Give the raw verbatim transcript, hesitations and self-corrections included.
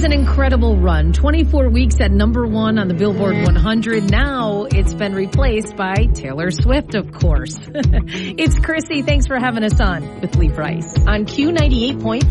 was an incredible run. twenty-four weeks at number one on the Billboard one hundred. Now it's been replaced by Taylor Swift, of course. It's Chrissy. Thanks for having us on with Lee Price on Q ninety-eight point five.